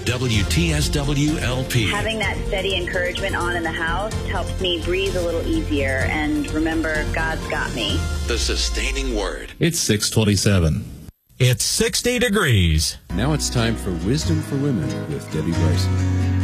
WTSW-LP. Having that steady encouragement on in the house helps me breathe a little easier and remember God's got me. The Sustaining Word. It's 6:27. It's 60 degrees. Now it's time for Wisdom for Women with Debbie Bryson.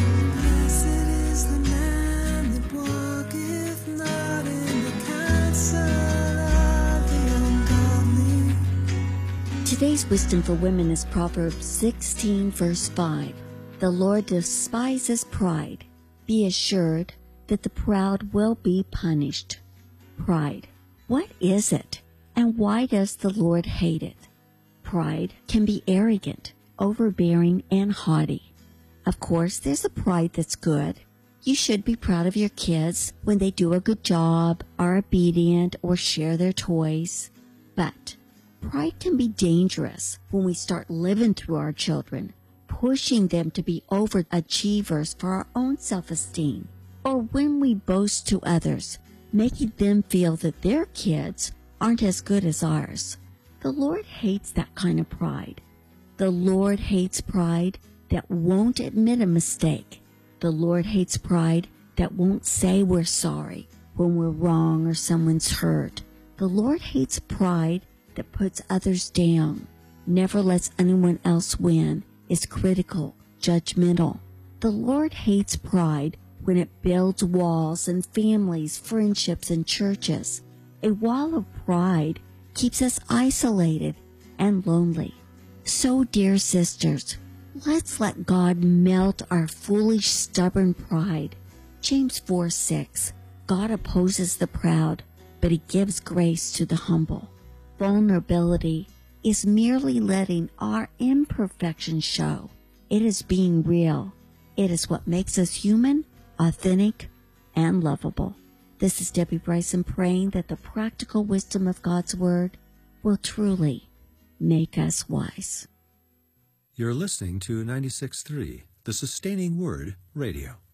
Today's Wisdom for Women is Proverbs 16, verse 5. The Lord despises pride. Be assured that the proud will be punished. Pride. What is it, and why does the Lord hate it? Pride can be arrogant, overbearing, and haughty. Of course, there's a pride that's good. You should be proud of your kids when they do a good job, are obedient, or share their toys. But pride can be dangerous when we start living through our children, pushing them to be overachievers for our own self-esteem, or when we boast to others, making them feel that their kids aren't as good as ours. The Lord hates that kind of pride. The Lord hates pride that won't admit a mistake. The Lord hates pride that won't say we're sorry when we're wrong or someone's hurt. The Lord hates pride that puts others down, never lets anyone else win, is critical, judgmental. The Lord hates pride when it builds walls in families, friendships, and churches. A wall of pride keeps us isolated and lonely. So, dear sisters, let's let God melt our foolish, stubborn pride. James 4:6. God opposes the proud, but he gives grace to the humble. Vulnerability is merely letting our imperfections show. It is being real. It is what makes us human, authentic, and lovable. This is Debbie Bryson praying that the practical wisdom of God's Word will truly make us wise. You're listening to 96.3, the Sustaining Word Radio.